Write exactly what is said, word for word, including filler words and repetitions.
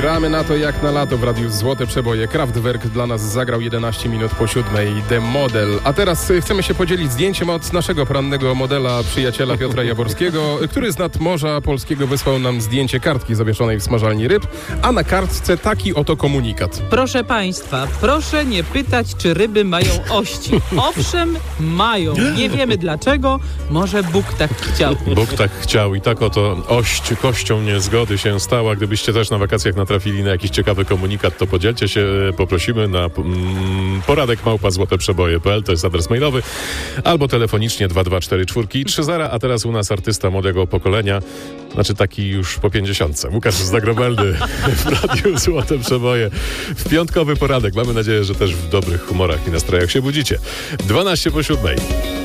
Gramy na to jak na lato w Radiu Złote Przeboje. Kraftwerk dla nas zagrał jedenaście minut po siódmej. The Model. A teraz chcemy się podzielić zdjęciem od naszego porannego modela, przyjaciela Piotra Jaworskiego, który z nad Morza Polskiego wysłał nam zdjęcie kartki zawieszonej w smażalni ryb, a na kartce taki oto komunikat. Proszę Państwa, proszę nie pytać, czy ryby mają ości. Owszem, mają. Nie wiemy dlaczego. Może Bóg tak chciał. Bóg tak chciał i tak oto ość kością niezgody się stała. Gdybyście też na wakacjach natrafili na jakiś ciekawy komunikat, to podzielcie się, poprosimy na mm, poradek małpa złote przeboje kropka p l, to jest adres mailowy, albo telefonicznie dwa dwa cztery cztery trzy zero, a teraz u nas artysta młodego pokolenia, znaczy taki już po pięćdziesiątce, Łukasz Zagrobelny w Radiu Złote Przeboje. W piątkowy poranek. Mamy nadzieję, że też w dobrych humorach i nastrojach się budzicie. dwanaście po siódmej.